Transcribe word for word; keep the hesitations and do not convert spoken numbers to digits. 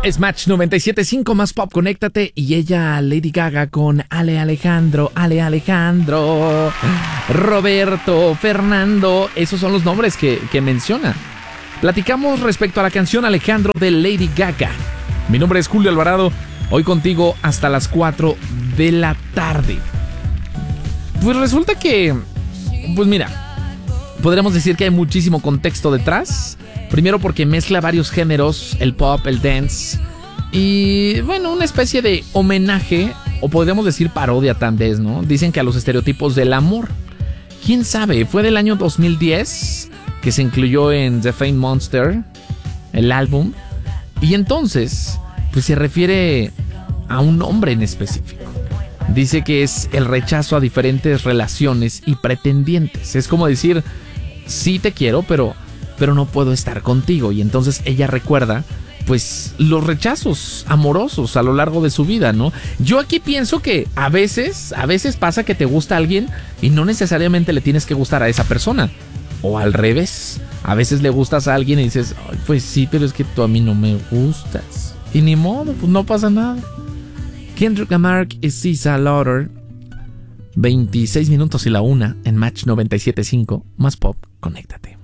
Es Match noventa y siete punto cinco más pop, conéctate. Y ella, Lady Gaga con Ale Alejandro, Ale Alejandro, Roberto, Fernando. Esos son los nombres que, que menciona. Platicamos respecto a la canción Alejandro de Lady Gaga. Mi nombre es Julio Alvarado, hoy contigo hasta las cuatro de la tarde. Pues resulta que, pues mira, podríamos decir que hay muchísimo contexto detrás. Primero porque mezcla varios géneros, el pop, el dance y, bueno, una especie de homenaje, o podríamos decir parodia tal vez, ¿no? Dicen que a los estereotipos del amor. ¿Quién sabe? Fue del año dos mil diez que se incluyó en The Fame Monster, el álbum. Y entonces, pues se refiere a un hombre en específico. Dice que es el rechazo a diferentes relaciones y pretendientes. Es como decir, sí te quiero, pero... pero no puedo estar contigo. Y entonces ella recuerda, pues, los rechazos amorosos a lo largo de su vida, ¿no? Yo aquí pienso que a veces, a veces pasa que te gusta alguien y no necesariamente le tienes que gustar a esa persona. O al revés, a veces le gustas a alguien y dices, ay, pues sí, pero es que tú a mí no me gustas. Y ni modo, pues no pasa nada. Kendrick Lamar y S Z A Laughter. veintiséis minutos y la una en Match noventa y siete punto cinco. Más pop, conéctate.